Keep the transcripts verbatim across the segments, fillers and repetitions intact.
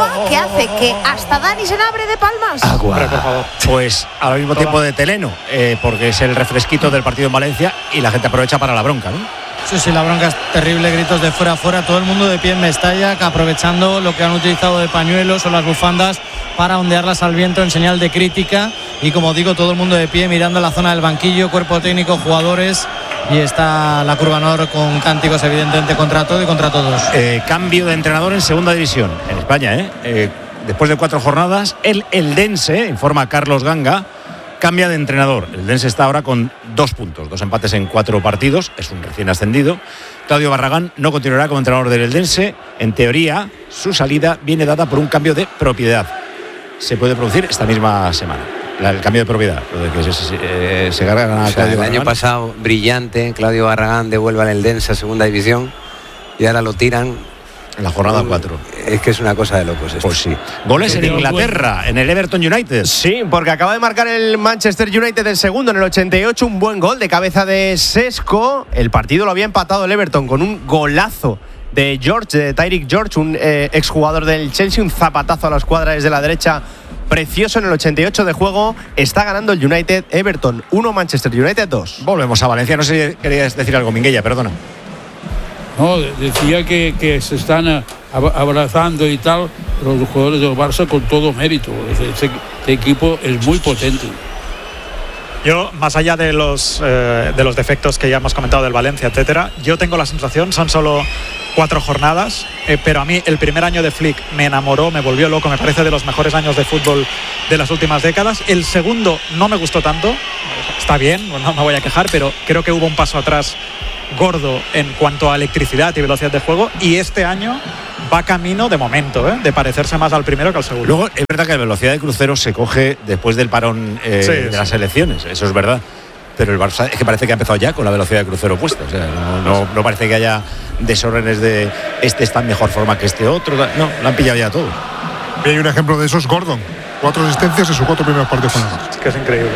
agua que hace que hasta Dani se abre de palmas. Agua. Hombre, por favor. Pues al mismo tiempo de Teleno, eh, porque es el refresquito del partido en Valencia y la gente aprovecha para la bronca, ¿no? Sí, sí, la bronca es terrible, gritos de fuera a fuera, todo el mundo de pie en Mestalla, que aprovechando lo que han utilizado de pañuelos o las bufandas para ondearlas al viento en señal de crítica. Y como digo, todo el mundo de pie mirando la zona del banquillo, cuerpo técnico, jugadores, y está la Curva Nor con cánticos evidentemente contra todo y contra todos. Eh, cambio de entrenador en segunda división en España, ¿eh? Eh, después de cuatro jornadas, el Eldense, informa Carlos Ganga, cambia de entrenador. El Eldense está ahora con dos puntos, dos empates en cuatro partidos, es un recién ascendido. Claudio Barragán no continuará como entrenador del Eldense. En teoría, su salida viene dada por un cambio de propiedad. Se puede producir esta misma semana. La, el cambio de propiedad, lo de que se, se, eh, se cargan a o sea, Claudio el Barragán. año pasado, brillante, Claudio Barragán devuelve al Eldense a segunda división y ahora lo tiran en la jornada cuatro. Es que es una cosa de locos esto. Pues sí. Goles en Inglaterra, en el Everton United. Sí, porque acaba de marcar el Manchester United el segundo en el ochenta y ocho, un buen gol de cabeza de Sesco. El partido lo había empatado el Everton con un golazo de George, de Tyreek George, un eh, exjugador del Chelsea, un zapatazo a la escuadra desde la derecha precioso en el ochenta y ocho de juego. Está ganando el United. Everton uno, Manchester United dos. Volvemos a Valencia. No sé si querías decir algo, Minguella, perdona. No, decía que, que se están abrazando y tal los jugadores del Barça con todo mérito. Este, este equipo es muy potente. Yo, más allá de los, eh, de los defectos que ya hemos comentado del Valencia, etcétera, yo tengo la sensación, son solo cuatro jornadas, eh, pero a mí el primer año de Flick me enamoró, me volvió loco, me parece de los mejores años de fútbol de las últimas décadas. El segundo no me gustó tanto, está bien, no me voy a quejar, pero creo que hubo un paso atrás gordo en cuanto a electricidad y velocidad de juego, y este año va camino, de momento, ¿eh? de parecerse más al primero que al segundo. Luego, es verdad que la velocidad de crucero se coge después del parón eh, sí, de sí. las elecciones, eso es verdad. Pero el Barça es que parece que ha empezado ya con la velocidad de crucero puesta. O sea, no, no, no parece que haya desórdenes de este está en mejor forma que este otro. No, lo han pillado ya todo. Y hay un ejemplo de eso, es Gordon. Cuatro asistencias en sus cuatro primeros partidos con el Barça. Es que es increíble.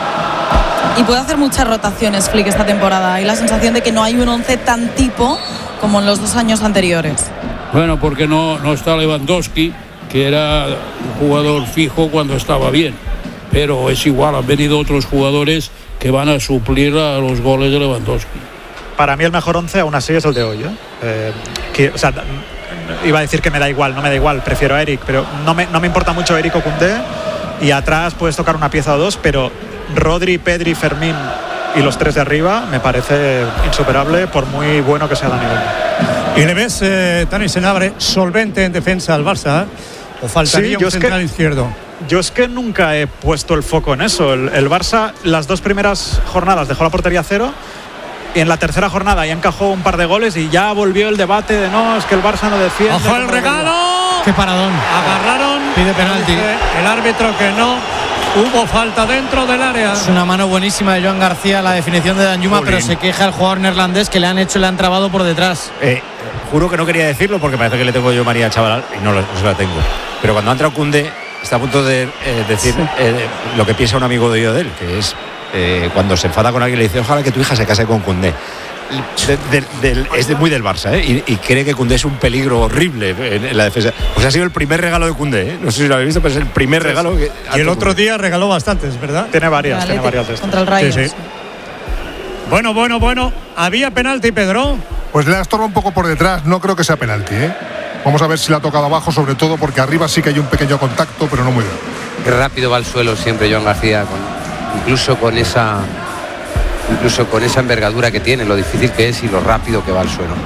Y puede hacer muchas rotaciones Flick esta temporada. Hay la sensación de que no hay un once tan tipo como en los dos años anteriores. Bueno, porque no, no está Lewandowski, que era un jugador fijo cuando estaba bien. Pero es igual, han venido otros jugadores que van a suplir a los goles de Lewandowski. Para mí el mejor once aún así es el de hoy, ¿eh? Eh, que, o sea, iba a decir que me da igual, no me da igual, prefiero a Eric, pero no me, no me importa mucho Eric o Koundé, y atrás puedes tocar una pieza o dos, pero Rodri, Pedri, Fermín y los tres de arriba me parece insuperable por muy bueno que sea Dani Olmo. ¿Y le ves, eh, Dani Senabre, solvente en defensa al Barça? ¿Eh? ¿O faltaría Sí, un central que, izquierdo? Yo es que nunca he puesto el foco en eso. El, el Barça, las dos primeras jornadas dejó la portería cero, y en la tercera jornada ya encajó un par de goles y ya volvió el debate de no, es que el Barça no defiende. ¡Ojo el regalo! ¡Qué paradón! Agarraron. Pide penalti. El árbitro que no. Hubo falta dentro del área. Es una mano buenísima de Joan García, la definición de Danjuma, pero se queja el jugador neerlandés que le han hecho y le han trabado por detrás. Eh, juro que no quería decirlo porque parece que le tengo yo María Chaval y no, no se la tengo. Pero cuando ha entrado Koundé, está a punto de eh, decir eh, lo que piensa un amigo de yo de él, que es eh, cuando se enfada con alguien le dice ojalá que tu hija se case con Koundé. De, de, de, es de muy del Barça, ¿eh? y, y cree que Koundé es un peligro horrible en, en la defensa. Pues ha sido el primer regalo de Koundé, ¿eh? No sé si lo habéis visto, pero es el primer sí, regalo que y el otro día regaló bastantes, ¿verdad? Tiene varias, tiene varias de estas. Contra el Rayo. Sí, sí. Bueno, bueno, bueno. ¿Había penalti, Pedro? Pues le ha estorbado un poco por detrás, no creo que sea penalti, ¿eh? Vamos a ver si le ha tocado abajo, sobre todo porque arriba sí que hay un pequeño contacto, pero no muy bien. Qué rápido va al suelo siempre Joan García, con, incluso con esa incluso con esa envergadura que tiene, lo difícil que es y lo rápido que va al suelo.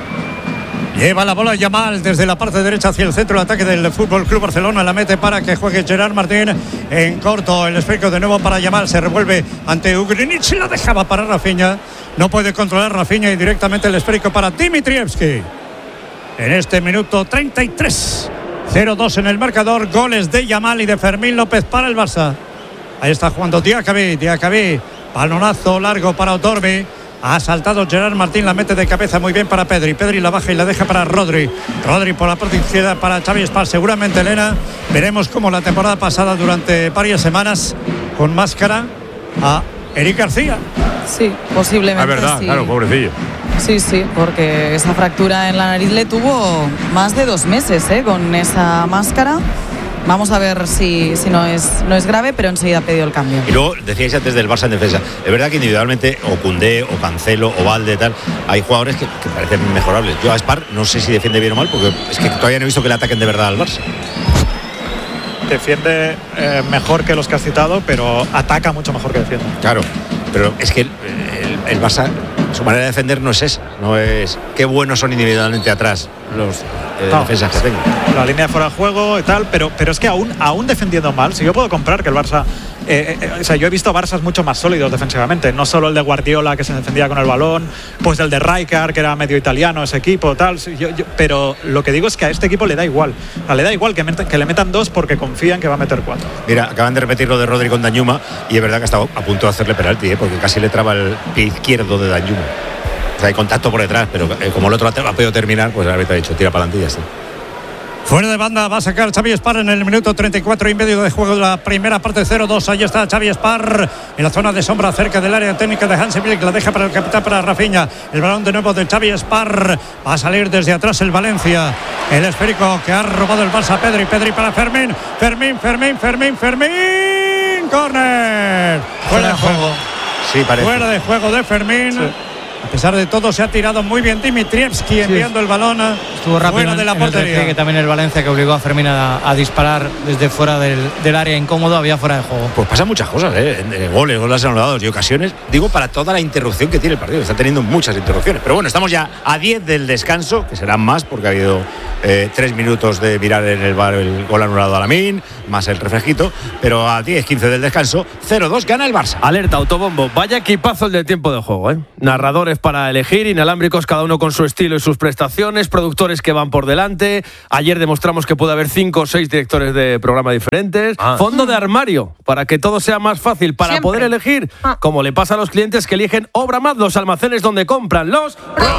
Lleva la bola Yamal desde la parte derecha hacia el centro de ataque del F C Barcelona. La mete para que juegue Gerard Martín en corto. El esférico de nuevo para Yamal. Se revuelve ante Ugrinic. La dejaba para Rafinha. No puede controlar Rafinha y directamente el esférico para Dimitrievski. En este minuto treinta y tres. cero dos en el marcador. Goles de Yamal y de Fermín López para el Barça. Ahí está jugando Diacabí. Diacabí. Balonazo largo para Otorbi. Ha saltado Gerard Martín, la mete de cabeza muy bien para Pedri. Pedri la baja y la deja para Rodri. Rodri por la parte izquierda para Xavi Espar. Seguramente, Elena, veremos como la temporada pasada durante varias semanas con máscara a Eric García. Sí, posiblemente. Es verdad, sí. claro, pobrecillo. Sí, sí, porque esa fractura en la nariz le tuvo más de dos meses, ¿eh? Con esa máscara. Vamos a ver si, si no, es, no es grave, pero enseguida ha pedido el cambio. Y luego decíais antes del Barça en defensa. Es verdad que individualmente, o Koundé, o Cancelo, o Valde, tal, hay jugadores que, que parecen mejorables. Yo a Spar no sé si defiende bien o mal, porque es que todavía no he visto que le ataquen de verdad al Barça. Defiende eh, mejor que los que has citado, pero ataca mucho mejor que defiende. Claro, pero es que el, el, el Barça, su manera de defender no es esa, no es qué buenos son individualmente atrás los eh, no, defensas que tengan. La línea de fuera de juego y tal, pero, pero es que aún, aún defendiendo mal, si yo puedo comprar que el Barça, eh, eh, o sea, yo he visto Barças mucho más sólidos defensivamente, no solo el de Guardiola que se defendía con el balón, pues el de Rijkaard que era medio italiano ese equipo, tal, yo, yo, pero lo que digo es que a este equipo le da igual, o sea, le da igual que, met, que le metan dos porque confían que va a meter cuatro. Mira, acaban de repetir lo de Rodri con Danjuma y es verdad que ha estado a punto de hacerle penalti, ¿eh? Porque casi le traba el pie izquierdo de Danjuma. O sea, hay contacto por detrás, pero eh, como el otro ha podido terminar, pues el árbitro ha dicho, tira para adelante y ya está. Fuera de banda va a sacar Xavi Spar en el minuto treinta y cuatro y medio de juego de la primera parte, cero dos. Ahí está Xavi Spar en la zona de sombra cerca del área técnica de Hansi Flick. La deja para el capitán, para Rafinha. El balón de nuevo de Xavi Spar. Va a salir desde atrás el Valencia. El esférico que ha robado el Barça. Pedri, Pedri para Fermín. Fermín, Fermín, Fermín, Fermín. Corner. Fuera de juego. Sí, parece. Fuera de juego de Fermín. Sí. A pesar de todo se ha tirado muy bien Dimitrievski, sí, enviando el balón estuvo rápido fuera de la en portería. Que también el Valencia, que obligó a Fermín a, a disparar desde fuera del, del área incómodo, había fuera de juego. Pues pasan muchas cosas, ¿eh? Goles, goles anulados y ocasiones. Digo, para toda la interrupción que tiene el partido. Está teniendo muchas interrupciones. Pero bueno, estamos ya a diez del descanso, que serán más porque ha habido eh, tres minutos de mirar en el bar el gol anulado a Lamine, más el refresquito. Pero a diez quince del descanso, cero dos gana el Barça. Alerta, autobombo. Vaya equipazo el del tiempo de juego, ¿eh? Narradores para elegir, inalámbricos cada uno con su estilo y sus prestaciones, productores que van por delante. Ayer demostramos que puede haber cinco o seis directores de programa diferentes. Ah. Fondo de armario, para que todo sea más fácil, para Siempre. poder elegir, ah. como le pasa a los clientes que eligen Obramat, los almacenes donde compran los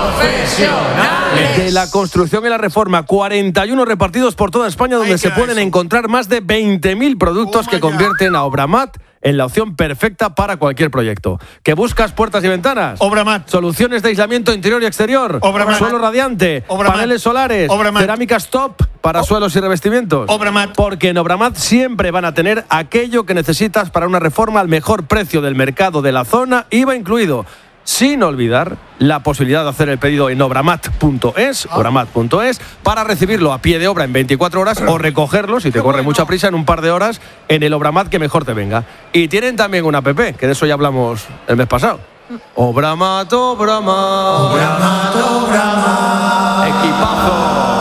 profesionales de la construcción y la reforma. cuarenta y uno repartidos por toda España, donde Ay, se pueden eso. encontrar más de veinte mil productos oh que convierten a Obramat en la opción perfecta para cualquier proyecto. ¿Que buscas puertas y ventanas? Obramat. Soluciones de aislamiento interior y exterior. Obramat. Suelo radiante. Obramat. Paneles solares. Obramat. Cerámicas top para o- suelos y revestimientos. Obramat. Porque en Obramat siempre van a tener aquello que necesitas para una reforma al mejor precio del mercado de la zona, I V A incluido. Sin olvidar la posibilidad de hacer el pedido en obramat punto es, ah. obramat punto es, para recibirlo a pie de obra en veinticuatro horas o recogerlo, si te corre bueno. mucha prisa, en un par de horas en el Obramat que mejor te venga. Y tienen también una app, que de eso ya hablamos el mes pasado. Obramat, Obramat. Obramat, Obramat. Equipazo.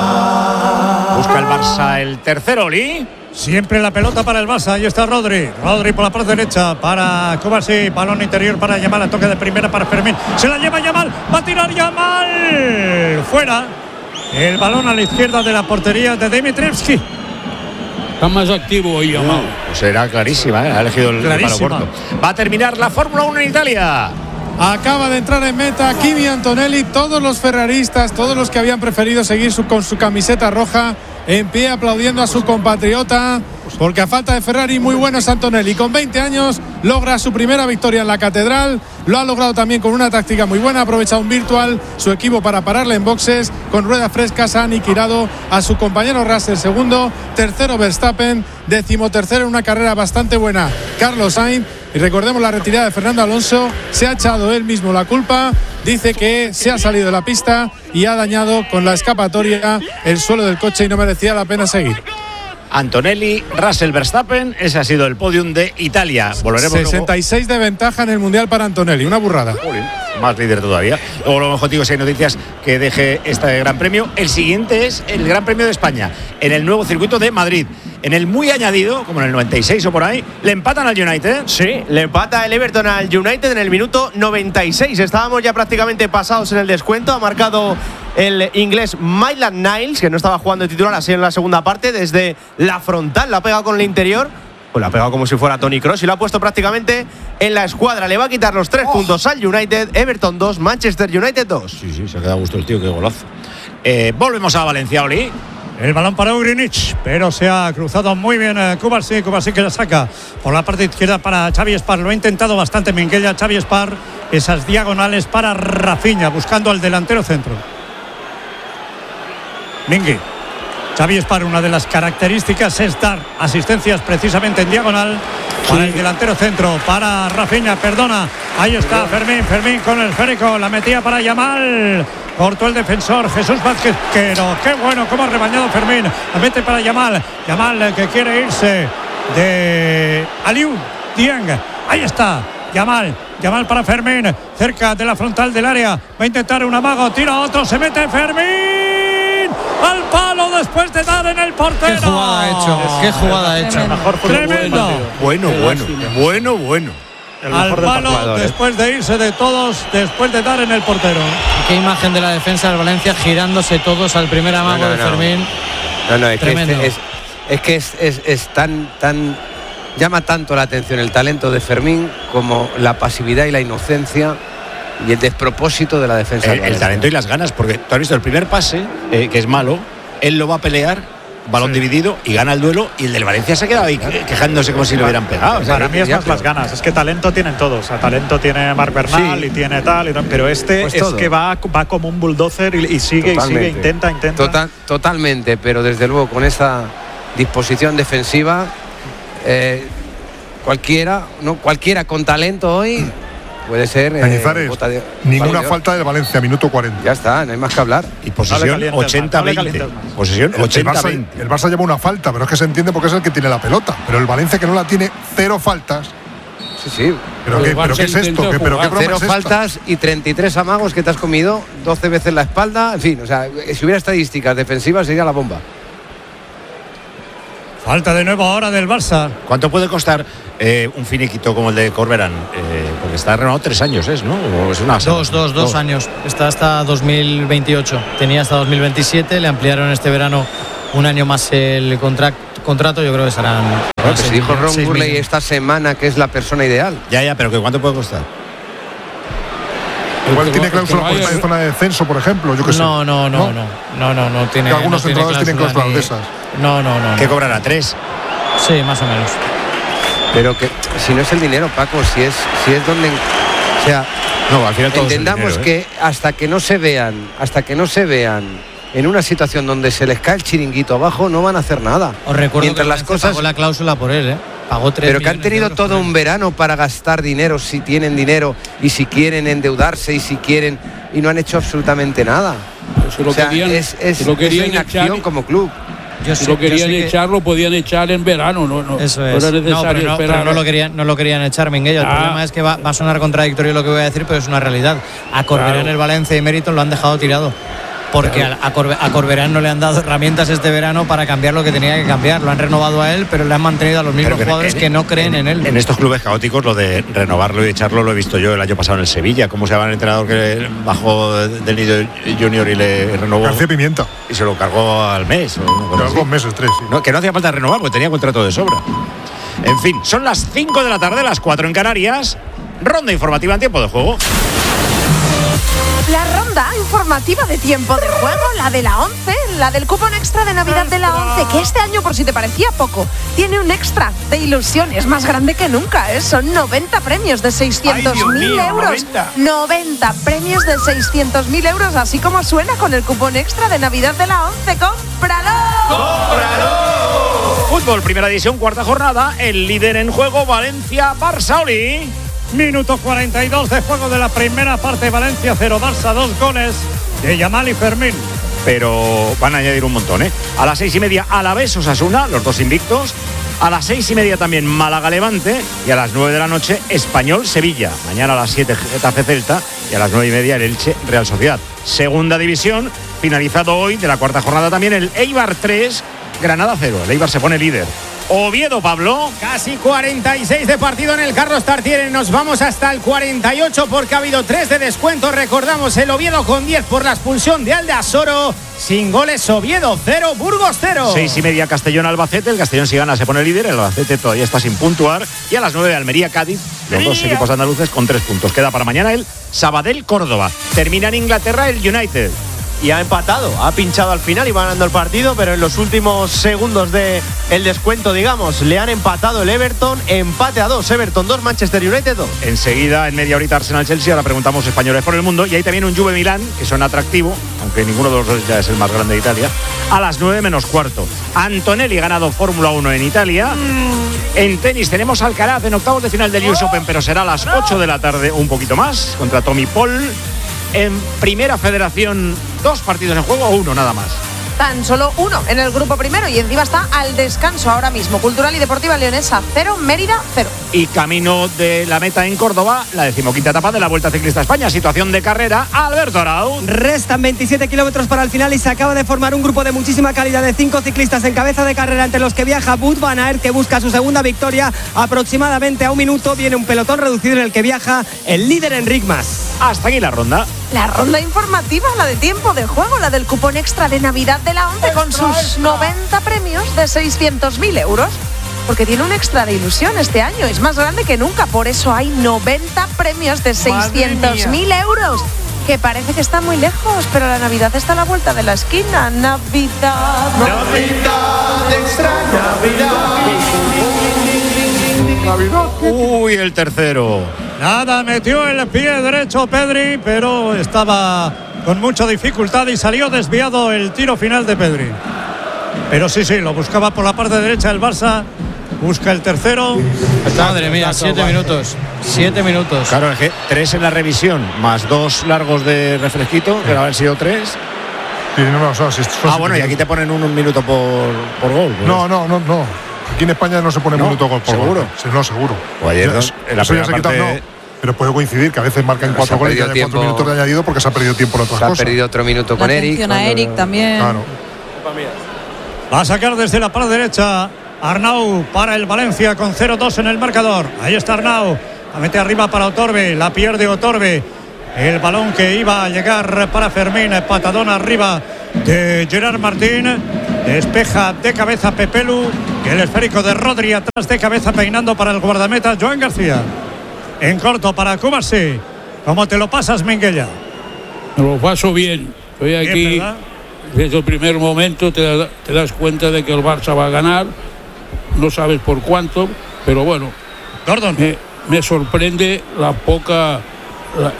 Busca el Barça el tercero, Oli. Siempre la pelota para el Barça. Ahí está Rodri. Rodri por la parte derecha para Kovacic. Balón interior para Yamal. Toque de primera para Fermín. Se la lleva Yamal. Va a tirar Yamal. Fuera. El balón a la izquierda de la portería de Dimitrievski. Está más activo hoy Yamal. Uh, pues era clarísima, ¿eh? Ha elegido el palo corto. Va a terminar la Fórmula uno en Italia. Acaba de entrar en meta Kimi Antonelli. Todos los ferraristas, todos los que habían preferido seguir su, con su camiseta roja, en pie aplaudiendo a su compatriota, porque a falta de Ferrari, muy bueno es Antonelli. Con veinte años logra su primera victoria en la Catedral. Lo ha logrado también con una táctica muy buena. Aprovecha un virtual su equipo para pararle en boxes. Con ruedas frescas ha aniquilado a su compañero Russell, segundo. Tercero Verstappen. Decimotercero en una carrera bastante buena Carlos Sainz. Y recordemos la retirada de Fernando Alonso. Se ha echado él mismo la culpa. Dice que se ha salido de la pista y ha dañado con la escapatoria el suelo del coche y no merecía la pena seguir. Antonelli, Russell, Verstappen, ese ha sido el podium de Italia. Volveremos sesenta y seis luego. De ventaja en el Mundial para Antonelli, una burrada. Jolín, más líder todavía. Luego lo mejor digo, si hay noticias que deje este Gran Premio. El siguiente es el Gran Premio de España, en el nuevo circuito de Madrid. En el muy añadido, como en el noventa y seis o por ahí, le empatan al United. Sí, le empata el Everton al United en el minuto noventa y seis. Estábamos ya prácticamente pasados en el descuento. Ha marcado el inglés Maitland Niles, que no estaba jugando de titular así en la segunda parte, desde la frontal. La ha pegado con el interior. Pues la ha pegado como si fuera Toni Kroos y lo ha puesto prácticamente en la escuadra. Le va a quitar los tres oh. puntos al United. Everton dos, Manchester United dos. Sí, sí, se ha quedado a gusto el tío, qué golazo. Eh, volvemos a Valencia, Oli. El balón para Ugrinic, pero se ha cruzado muy bien eh, Cubarsí. Cubarsí que la saca por la parte izquierda para Xavi Espar. Lo ha intentado bastante Minguella. Xavi Espar, esas diagonales para Rafinha, buscando al delantero centro. Mingui. Xavi Espar, una de las características es dar asistencias precisamente en diagonal para el delantero centro, para Rafinha, perdona, ahí está Fermín, Fermín con el esférico, la metía para Yamal, cortó el defensor Jesús Vázquez, pero qué bueno cómo ha rebañado Fermín, la mete para Yamal, Yamal que quiere irse de Aliou Dieng, ahí está Yamal, Yamal para Fermín, cerca de la frontal del área, va a intentar un amago, tira otro, se mete Fermín al palo después de dar en el portero. Qué jugada ha hecho, qué jugada ha hecho. Tremendo. Bueno, bueno, bueno, bueno. Al palo después de irse de todos, después de dar en el portero. Qué imagen de la defensa del Valencia girándose todos al primer amago no, no, de no. Fermín. No, no, es Tremendo. que, es, es, que es, es, es tan, tan. Llama tanto la atención el talento de Fermín como la pasividad y la inocencia y el despropósito de la defensa. El, el talento y las ganas, porque tú has visto el primer pase, eh, que es malo, él lo va a pelear, balón sí. dividido y gana el duelo, y el del Valencia se ha quedado ahí quejándose como si lo hubieran pegado. O sea, para mí es más las ganas, es que talento tienen todos, o sea, talento tiene Marc Bernal sí. y tiene tal, y tal, pero este pues es todo. que va, va como un bulldozer y, y sigue Totalmente. y sigue, intenta, intenta. Total, totalmente, pero desde luego con esa disposición defensiva, eh, cualquiera, no cualquiera con talento hoy puede ser. Cañizares, eh, de, ninguna falta del Valencia, minuto cuarenta. Ya está, no hay más que hablar. Y posesión no ochenta veinte. No posesión ochenta veinte. El Barça lleva una falta, pero es que se entiende porque es el que tiene la pelota. Pero el Valencia, que no la tiene, cero faltas. Sí, sí. ¿Pero, qué, ¿pero qué es esto? ¿Qué, pero qué broma Cero es esta? faltas y treinta y tres amagos que te has comido, doce veces la espalda. En fin, o sea, si hubiera estadísticas defensivas sería la bomba. Falta de nuevo ahora del Barça. ¿Cuánto puede costar eh, un finiquito como el de Corberán? Eh, porque está renovado tres años, ¿es, no? ¿O es una dos, dos, dos años. Está hasta dos mil veintiocho. Tenía hasta dos mil veintisiete. Le ampliaron este verano un año más el contract, contrato. Yo creo que serán. Bueno, pues dijo Ron Burley esta semana que es la persona ideal. Ya, ya, pero ¿que ¿cuánto puede costar? Igual que tiene cláusula por estar en zona de descenso, por ejemplo. Yo que no, sé. no, no, no, no, no, no tiene. Que algunos no entrenadores tiene tienen cláusulas ni... de esas. No, no, no. ¿Qué no. cobrará? ¿Tres? Sí, más o menos. Pero que si no es el dinero, Paco, si es, si es donde, o sea, no, al final todo entendamos es el dinero, ¿eh? que hasta que no se vean, hasta que no se vean en una situación donde se les cae el chiringuito abajo, no van a hacer nada. Os recuerdo Mientras que las cosas pagó la cláusula por él, ¿eh? Pagó tres. Pero que han tenido todo un verano para gastar dinero, si tienen dinero y si quieren endeudarse y si quieren, y no han hecho absolutamente nada. Eso lo o sea, querían, es, es, lo querían es inacción echar, como club. Yo si sé, lo querían yo echar, que... lo podían echar en verano, no, no, Eso no es. era necesario no, pero no, esperar. Pero no lo querían, no lo querían echar, Minguella. El ah. problema es que va, va a sonar contradictorio lo que voy a decir, pero es una realidad. A Corberán, claro. el Valencia y Meriton lo han dejado tirado. Porque claro. a, Corbe, a Corberán no le han dado herramientas este verano para cambiar lo que tenía que cambiar. Lo han renovado a él, pero le han mantenido a los mismos que jugadores en, que no creen en, en él. En estos clubes caóticos, lo de renovarlo y echarlo lo he visto yo el año pasado en el Sevilla. Cómo se llama el entrenador que bajó del nido junior y le renovó. García Pimienta. Y se lo cargó al mes. O dos meses, tres. Sí. No, que no hacía falta renovar porque tenía contrato de sobra. En fin, son las cinco de la tarde, las cuatro en Canarias. Ronda informativa en tiempo de juego. La ronda informativa de tiempo de juego, la de la once, la del cupón extra de Navidad de la once, que este año, por si te parecía poco, tiene un extra de ilusión, es más grande que nunca, ¿eh? Son noventa premios de seiscientos mil euros. noventa. noventa premios de seiscientos mil euros, así como suena con el cupón extra de Navidad de la once. ¡Cómpralo! ¡Cómpralo! Fútbol, primera división, cuarta jornada, el líder en juego, Valencia, Barça, Oli. Minuto cuarenta y dos de juego de la primera parte. Valencia cero, Barça dos goles de Yamal y Fermín. Pero van a añadir un montón, ¿eh? A las seis y media Alavés Osasuna, los dos invictos. A las seis y media también Málaga Levante. Y a las nueve de la noche Español Sevilla. Mañana a las siete Getafe Celta. Y a las nueve y media el Elche Real Sociedad. Segunda división, finalizado hoy de la cuarta jornada también el Eibar tres, Granada cero. El Eibar se pone líder. Oviedo, Pablo. Casi cuarenta y seis de partido en el Carlos Tartiere. Nos vamos hasta el cuarenta y ocho porque ha habido tres de descuento. Recordamos el Oviedo con diez por la expulsión de Aldasoro. Sin goles, Oviedo cero, Burgos cero. Seis y media Castellón Albacete. El Castellón si gana se pone líder. El Albacete todavía está sin puntuar. Y a las nueve Almería Cádiz. Los dos equipos andaluces con tres puntos. Queda para mañana el Sabadell Córdoba. Termina en Inglaterra el United. y ha empatado. Ha pinchado al final y va ganando el partido, pero en los últimos segundos del descuento, digamos, le han empatado el Everton. Empate a dos, Everton dos, Manchester United dos. Enseguida, en media horita, Arsenal-Chelsea. Ahora preguntamos españoles por el mundo. Y hay también un Juve-Milán, que suena atractivo, aunque ninguno de los dos ya es el más grande de Italia, a las nueve menos cuarto. Antonelli ha ganado Fórmula uno en Italia. Mm. En tenis tenemos Alcaraz en octavos de final del U S Open, pero será a las ocho de la tarde, un poquito más, contra Tommy Paul. En Primera Federación, dos partidos en juego o uno nada más. Tan solo uno en el grupo primero y encima está al descanso ahora mismo. Cultural y Deportiva Leonesa cero, Mérida cero. Y camino de la meta en Córdoba, la decimoquinta etapa de la Vuelta Ciclista a España. Situación de carrera, Alberto Arau. Restan veintisiete kilómetros para el final y se acaba de formar un grupo de muchísima calidad de cinco ciclistas en cabeza de carrera, entre los que viaja Wout van Aert, que busca su segunda victoria. Aproximadamente a un minuto viene un pelotón reducido en el que viaja el líder Enric Mas. Hasta aquí la ronda. La ronda informativa, la de tiempo de juego, la del cupón extra de Navidad de la ONCE con sus noventa premios de seiscientos mil euros. Porque tiene un extra de ilusión este año, es más grande que nunca, por eso hay noventa premios de seiscientos mil euros. Que parece que está muy lejos, pero la Navidad está a la vuelta de la esquina. Navidad, Navidad, extra Navidad. Navidad. Uy, el tercero. Nada, metió el pie derecho Pedri, pero estaba con mucha dificultad y salió desviado el tiro final de Pedri. Pero sí, sí, lo buscaba por la parte derecha del Barça. Busca el tercero. Madre mía, siete minutos. Siete minutos. Claro, es que tres en la revisión, más dos largos de refresquito, que haber sido tres. Sí, no, no, son, son, ah, bueno, y aquí te ponen un, un minuto por, por gol. Pues. No, no, no, no. Aquí en España no se pone no, minuto gol por ¿seguro? gol. Sí, no, seguro. O ayer, no, en la primera parte... quitado, no. Pero puede coincidir que a veces marcan cuatro goles y hay cuatro minutos de añadido porque se ha perdido tiempo en otras se cosas. Se ha perdido otro minuto con la Eric. Atención a Eric también. Claro. Va a sacar desde la parte derecha Arnau para el Valencia con cero dos en el marcador. Ahí está Arnau. La mete arriba para Otorbe. La pierde Otorbe. El balón que iba a llegar para Fermín. Patadón arriba de Gerard Martín. Despeja de cabeza Pepelu. Y el esférico de Rodri atrás de cabeza peinando para el guardameta Joan García. En corto para Cubarsí. ¿Cómo te lo pasas, Minguella? Me lo paso bien. Estoy aquí. Bien, desde el primer momento te, da, te das cuenta de que el Barça va a ganar. No sabes por cuánto, pero bueno. Gordon. Me, me sorprende la poca. La,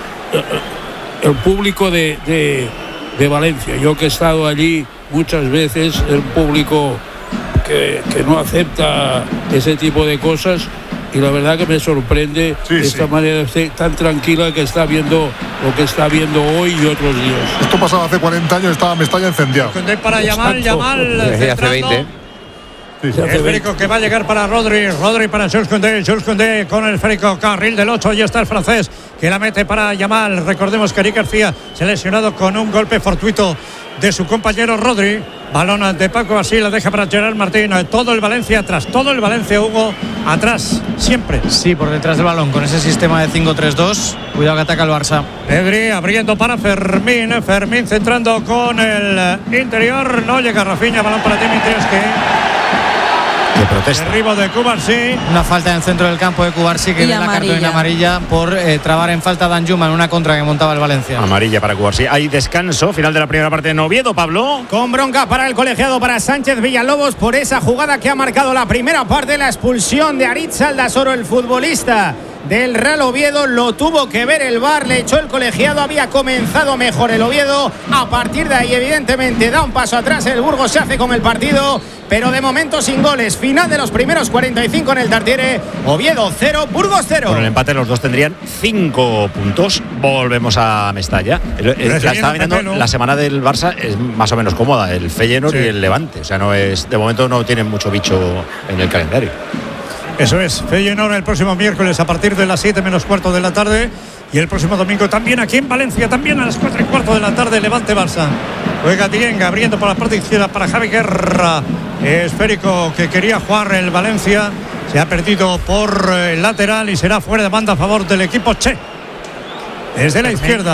el público de, de, de Valencia. Yo que he estado allí muchas veces, el público que, que no acepta ese tipo de cosas. Y la verdad que me sorprende sí, esta sí. manera tan tranquila que está viendo lo que está viendo hoy y otros días. Esto pasaba hace cuarenta años, estaba Mestalla encendido. Para Yamal, Yamal hace veinte. Sí, sí. El esférico que va a llegar para Rodri, Rodri para Jules Koundé, Jules Koundé con el esférico, carril del ocho, y está el francés que la mete para Yamal. Recordemos que Eric García se ha lesionado con un golpe fortuito de su compañero Rodri. Balón de Paco así, la deja para Gerard Martín. Todo el Valencia atrás, todo el Valencia, Hugo, atrás, siempre. Sí, por detrás del balón, con ese sistema de cinco tres dos. Cuidado que ataca el Barça. Pedri abriendo para Fermín. Fermín centrando con el interior. No llega Rafinha, balón para Dimitrievski. De protesta. Derribo de Cubarsí. Una falta en el centro del campo de Cubarsí que ve la cartulina amarilla por eh, trabar en falta a Danjuma en una contra que montaba el Valencia. Amarilla para Cubarsí. Hay descanso, final de la primera parte en Oviedo, Pablo. Con bronca para el colegiado, para Sánchez Villalobos, por esa jugada que ha marcado la primera parte, la expulsión de Aritz Aldasoro, el futbolista del Real Oviedo. Lo tuvo que ver el V A R, le echó el colegiado, había comenzado mejor el Oviedo. A partir de ahí, evidentemente, da un paso atrás el Burgos, se hace con el partido, pero de momento sin goles. Final de los primeros cuarenta y cinco en el Tartiere. Oviedo cero, Burgos cero. Con el empate los dos tendrían cinco puntos. Volvemos a Mestalla. El, el, la estaba mirando, la semana del Barça es más o menos cómoda. El Feyenoord sí. y el Levante. O sea, no es, de momento no tienen mucho bicho en el calendario. Eso es, Feyenoord el próximo miércoles a partir de las siete menos cuarto de la tarde. Y el próximo domingo también aquí en Valencia, también a las cuatro y cuarto de la tarde, Levante Barça. Juega Dienga, abriendo por la parte izquierda para Javi Guerra. Esférico que quería jugar el Valencia. Se ha perdido por el lateral y será fuera de banda a favor del equipo Che. Desde la izquierda.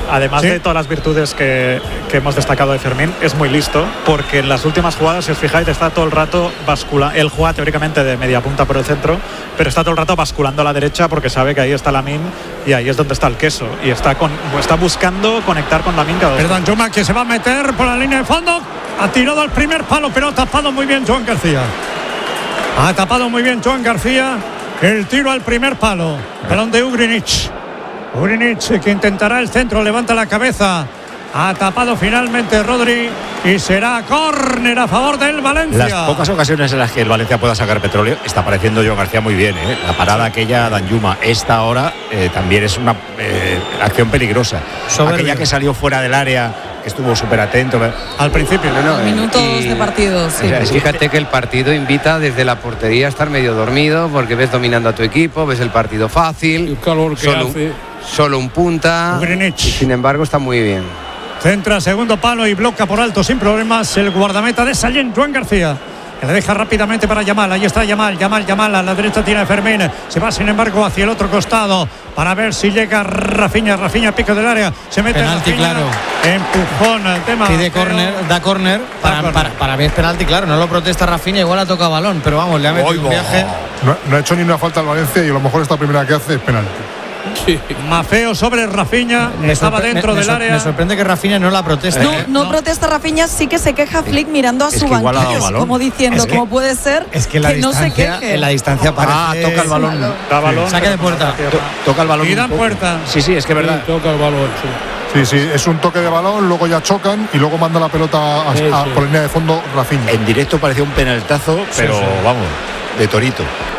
además Sí. de todas las virtudes que, que hemos destacado de Fermín, es muy listo, porque en las últimas jugadas, si os fijáis, está todo el rato basculando. Él juega teóricamente de media punta por el centro, pero está todo el rato basculando a la derecha porque sabe que ahí está Lamine y ahí es donde está el queso. Y está, con, está buscando conectar con Lamine cada vez. Perdón, Juma, que se va a meter por la línea de fondo. Ha tirado al primer palo, pero ha tapado muy bien Joan García. Ha tapado muy bien Joan García. El tiro al primer palo. Balón de Ugrinic. Ugrinic que intentará el centro, levanta la cabeza. Ha tapado finalmente Rodri y será córner a favor del Valencia. Las pocas ocasiones en las que el Valencia pueda sacar petróleo, está apareciendo Joan García muy bien, ¿eh? La parada aquella Danjuma, esta ahora eh, también es una eh, acción peligrosa. Soberbio. Aquella que salió fuera del área, que estuvo súper atento. Al principio. No, no, Minutos y- de partido, sí. O sea, fíjate que el partido invita desde la portería a estar medio dormido porque ves dominando a tu equipo, ves el partido fácil. El calor que solo, hace. solo un punta. Ugrinic. Y sin embargo está muy bien. Centra segundo palo y bloca por alto sin problemas el guardameta de Sallent, Joan García, que le deja rápidamente para Yamal. Ahí está Yamal, Yamal, Yamal. A la derecha tiene Fermín. Se va sin embargo hacia el otro costado para ver si llega Rafinha. Rafinha, pico del área. Se mete Penalti, Rafinha. claro. Empujón al tema. Pide pero- córner, da córner. Para, córner. para, para mí es penalti, claro. No lo protesta Rafinha, igual ha tocado balón. Pero vamos, le ha metido un viaje. No, no ha hecho ni una falta al Valencia y a lo mejor esta primera que hace es penalti. Sí. Mafeo sobre Rafinha. Estaba sorpre- dentro me- del me sor- área. Me sorprende que Rafinha no la proteste. No, ¿eh? no protesta Rafinha, sí que se queja Flick mirando a Es su que igual ha dado banquillo, balón. como diciendo, Es que- ¿cómo puede ser Es que, la no se distancia, queje? en la distancia parece. Ah, toca el balón. Da balón, Saque de puerta. To- toca el balón. Y un dan poco. puerta. Sí, sí, es que es verdad. Sí, toca el balón, sí. Sí, sí, es un toque de balón, luego ya chocan y luego manda la pelota a, Sí, a- sí. por la línea de fondo Rafinha. En directo parecía un penaltazo, pero sí. vamos, de torito.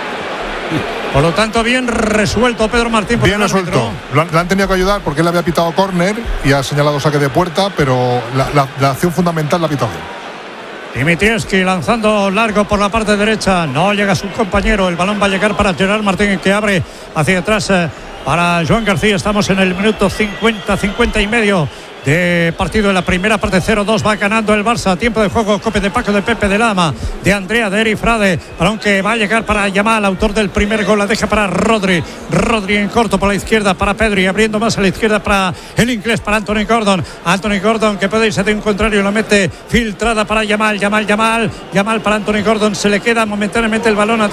Por lo tanto, bien resuelto Pedro Martín. por Bien el árbitro. resuelto. Lo han- Le han tenido que ayudar porque él había pitado córner y ha señalado saque de puerta, pero la, la- la acción fundamental la ha pitado bien. Dimitrievski lanzando largo por la parte derecha. No llega su compañero. El balón va a llegar para Gerard Martín, que abre hacia atrás eh, para Joan García. Estamos en el minuto cincuenta, cincuenta y medio de partido de la primera parte. Cero dos va ganando el Barça. Tiempo de juego. Cope de Paco, de Pepe, de Lama, de Andrea, de Eri Frade. Balón que va a llegar para Yamal, autor del primer gol. La deja para Rodri. Rodri en corto por la izquierda para Pedri. Abriendo más a la izquierda para el inglés, para Anthony Gordon. Anthony Gordon que puede irse de un contrario. La mete filtrada para Yamal. Yamal, Yamal. Yamal para Anthony Gordon. Se le queda momentáneamente el balón atrás.